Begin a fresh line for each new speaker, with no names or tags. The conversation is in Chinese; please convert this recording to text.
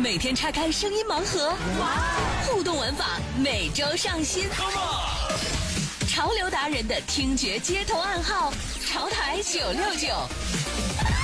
每天拆开声音盲盒，互动玩法每周上新。潮流达人的听觉街头暗号，潮台969。